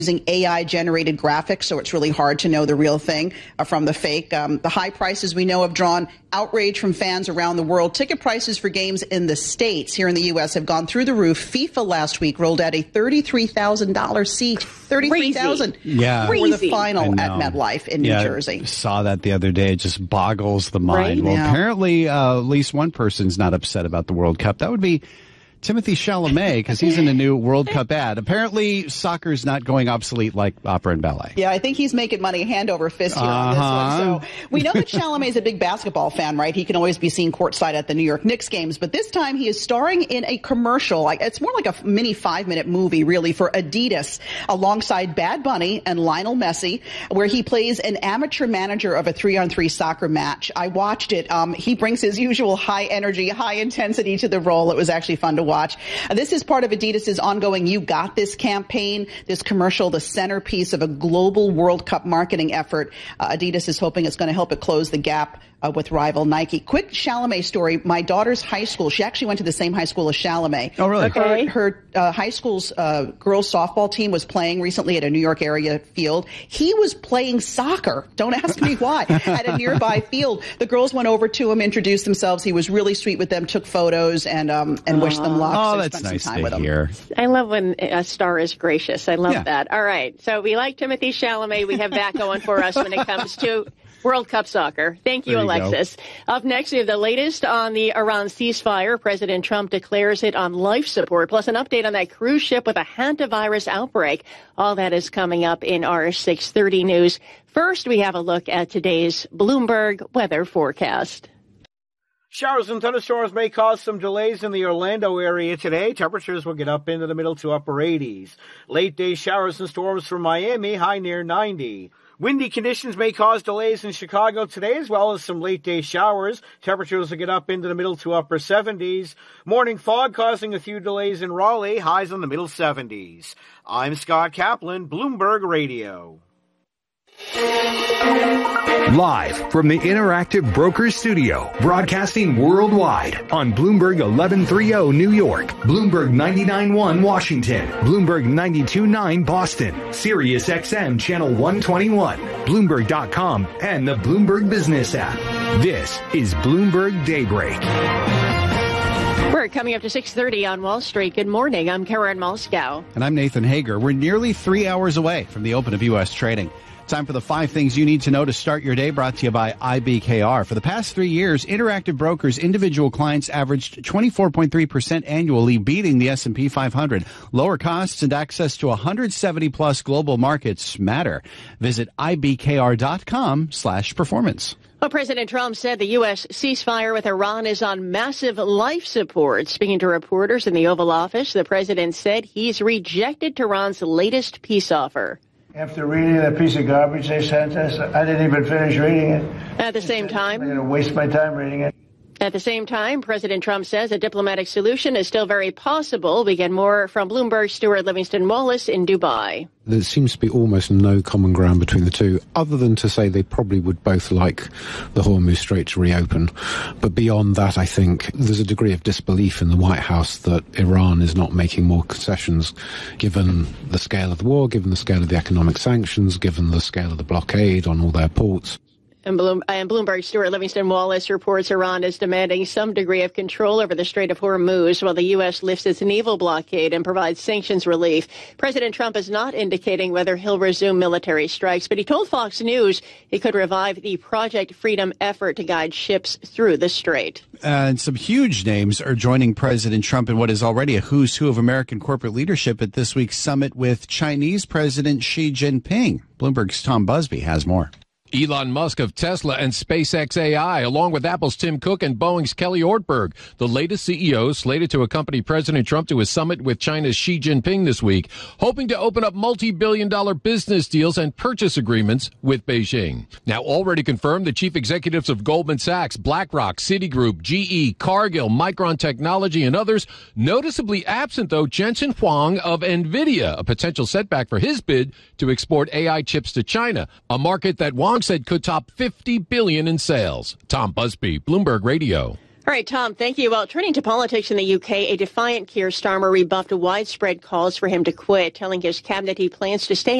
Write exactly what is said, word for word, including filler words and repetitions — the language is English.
using A I-generated graphics, so it's really hard to know the real thing uh, from the fake. Um, the high prices we know have drawn outrage from fans around the world. Ticket prices for games in the States, here in the U S, have gone through the roof. FIFA last week rolled out a thirty-three thousand dollars seat. thirty-three thousand dollars yeah. for the final at MetLife in New yeah, Jersey. Saw that the other day. It just boggles the mind. Right? Well, Yeah. apparently uh, at least one person's not upset about the World Cup. That would be Timothy Chalamet, because he's in a new World Cup ad. Apparently, soccer's not going obsolete like opera and ballet. Yeah, I think he's making money hand over fist here uh-huh. on this one. So we know that Chalamet's a big basketball fan, right? He can always be seen courtside at the New York Knicks games. But this time he is starring in a commercial. Like, it's more like a mini five-minute movie, really, for Adidas, alongside Bad Bunny and Lionel Messi, where he plays an amateur manager of a three-on-three soccer match. I watched it. Um, he brings his usual high energy, high intensity to the role. It was actually fun to watch. watch. Uh, this is part of Adidas's ongoing You Got This campaign, this commercial, the centerpiece of a global World Cup marketing effort. Uh, Adidas is hoping it's going to help it close the gap Uh, with rival Nike. Quick Chalamet story. My daughter's high school, she actually went to the same high school as Chalamet. Oh, really? Okay. Her, her uh, high school's uh, girls softball team was playing recently at a New York area field. He was playing soccer. Don't ask me why. At a nearby field. The girls went over to him, introduced themselves. He was really sweet with them, took photos, and um, and Aww. wished them luck. Oh, so that's spent nice some time to with hear. them. I love when a star is gracious. I love Yeah. that. All right. So we like Timothy Chalamet. We have that going for us when it comes to World Cup soccer. Thank you, There you Alexis. go. Up next, we have the latest on the Iran ceasefire. President Trump declares it on life support, plus an update on that cruise ship with a hantavirus outbreak. All that is coming up in our six thirty news. First, we have a look at today's Bloomberg weather forecast. Showers and thunderstorms may cause some delays in the Orlando area today. Temperatures will get up into the middle to upper eighties. Late day showers and storms from Miami, high near ninety. Windy conditions may cause delays in Chicago today, as well as some late day showers. Temperatures will get up into the middle to upper seventies. Morning fog causing a few delays in Raleigh, highs in the middle seventies. I'm Scott Kaplan, Bloomberg Radio. Live from the Interactive Brokers Studio, broadcasting worldwide on Bloomberg eleven thirty New York, Bloomberg ninety-nine point one Washington, Bloomberg ninety-two point nine Boston, Sirius X M Channel one twenty-one, Bloomberg dot com, and the Bloomberg Business app. This is Bloomberg Daybreak. We're coming up to six thirty on Wall Street. Good morning. I'm Karen Moscow. And I'm Nathan Hager. We're nearly three hours away from the open of U S trading. Time for the five things you need to know to start your day, brought to you by I B K R. For the past three years, Interactive Brokers individual clients averaged twenty-four point three percent annually, beating the S and P five hundred. Lower costs and access to one hundred seventy plus global markets matter. Visit I B K R dot com slash performance. Well, President Trump said the U S ceasefire with Iran is on massive life support. Speaking to reporters in the Oval Office, the president said he's rejected Tehran's latest peace offer. After reading that piece of garbage they sent us, I didn't even finish reading it. At the same time, I'm going to waste my time reading it. At the same time, President Trump says a diplomatic solution is still very possible. We get more from Bloomberg's Stuart Livingston Wallace in Dubai. There seems to be almost no common ground between the two, other than to say they probably would both like the Hormuz Strait to reopen. But beyond that, I think there's a degree of disbelief in the White House that Iran is not making more concessions, given the scale of the war, given the scale of the economic sanctions, given the scale of the blockade on all their ports. And, Bloom, and Bloomberg Stuart Livingston Wallace reports Iran is demanding some degree of control over the Strait of Hormuz while the U S lifts its naval blockade and provides sanctions relief. President Trump is not indicating whether he'll resume military strikes, but he told Fox News he could revive the Project Freedom effort to guide ships through the strait. And some huge names are joining President Trump in what is already a who's who of American corporate leadership at this week's summit with Chinese President Xi Jinping. Bloomberg's Tom Busby has more. Elon Musk of Tesla and SpaceX A I, along with Apple's Tim Cook and Boeing's Kelly Ortberg, the latest C E Os slated to accompany President Trump to his summit with China's Xi Jinping this week, hoping to open up multi-billion dollar business deals and purchase agreements with Beijing. Now, already confirmed, the chief executives of Goldman Sachs, BlackRock, Citigroup, G E, Cargill, Micron Technology, and others, noticeably absent, though, Jensen Huang of NVIDIA, a potential setback for his bid to export A I chips to China, a market that Huang said could top fifty billion dollars in sales. Tom Busby, Bloomberg Radio. All right, Tom, thank you. Well, turning to politics in the U K, a defiant Keir Starmer rebuffed widespread calls for him to quit, telling his cabinet he plans to stay